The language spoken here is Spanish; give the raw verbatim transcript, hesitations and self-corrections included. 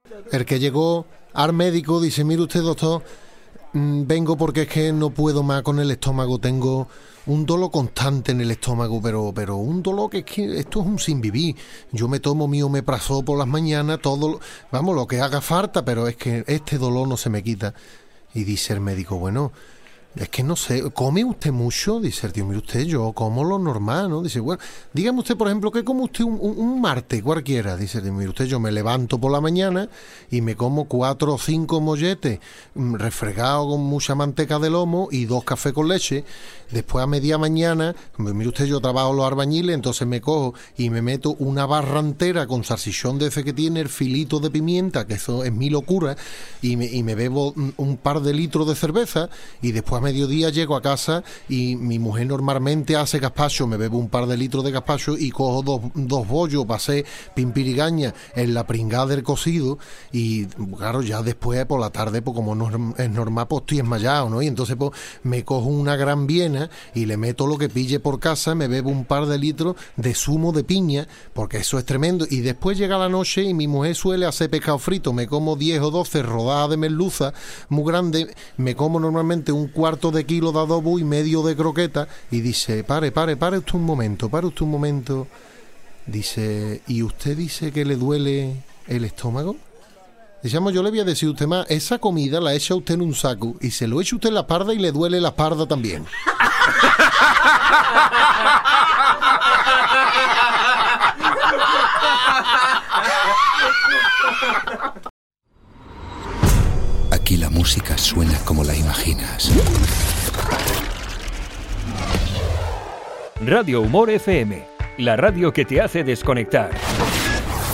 El que llegó al médico dice, mire usted, doctor, mmm, vengo porque es que no puedo más con el estómago, tengo un dolor constante en el estómago, pero pero un dolor que es que esto es un sin vivir. Yo me tomo mi omeprazol por las mañanas, todo, vamos, lo que haga falta, pero es que este dolor no se me quita. Y dice el médico, bueno, es que no sé, ¿come usted mucho? Dice el tío, mire usted, yo como lo normal, ¿no? Dice, bueno, dígame usted, por ejemplo, ¿qué come usted un, un, un martes cualquiera? Dice el tío, mire usted, yo me levanto por la mañana y me como cuatro o cinco molletes refregados con mucha manteca de lomo y dos cafés con leche. Después a media mañana, mire usted, yo trabajo los albañiles, entonces me cojo y me meto una barra entera con salchichón de ese que tiene, el filito de pimienta, que eso es mi locura, y me, y me bebo un par de litros de cerveza, y después a mediodía llego a casa y mi mujer normalmente hace gazpacho, me bebo un par de litros de gazpacho y cojo dos, dos bollos para hacer pimpirigaña en la pringada del cocido, y claro, ya después por la tarde, pues como no es normal, pues estoy esmayado, ¿no? Y entonces pues me cojo una gran Viena y le meto lo que pille por casa, me bebo un par de litros de zumo de piña, porque eso es tremendo, y después llega la noche y mi mujer suele hacer pescado frito, me como diez o doce rodajas de merluza muy grande, me como normalmente un cuarto de kilo de adobo y medio de croqueta, y dice, pare, pare, pare usted un momento, pare usted un momento, dice, ¿y usted dice que le duele el estómago? Digamos, yo le voy a decir a usted más, esa comida la echa usted en un saco y se lo echa usted en la espalda y le duele la espalda también. Aquí la música suena como la imaginas. Radio Humor F M, la radio que te hace desconectar.